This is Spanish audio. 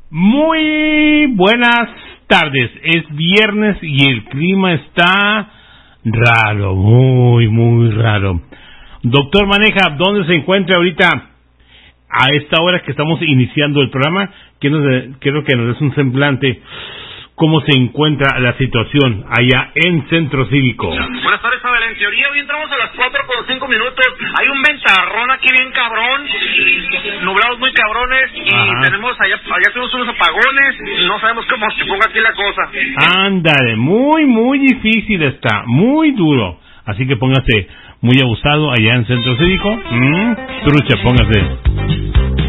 Muy buenas tardes, es viernes y el clima está raro, muy raro. Doctor Maneja, ¿dónde se encuentra ahorita a esta hora que estamos iniciando el programa? Quiero que nos des un semblante, cómo se encuentra la situación allá en Centro Cívico. Buenas tardes, Abel. En teoría hoy entramos a las 4:05. Hay un ventarrón aquí bien cabrón, nublados muy cabrones y tenemos allá tenemos unos apagones. No sabemos cómo se ponga aquí la cosa. Ándale, muy difícil está, muy duro. Así que póngase muy abusado allá en Centro Cívico. Trucha, póngase.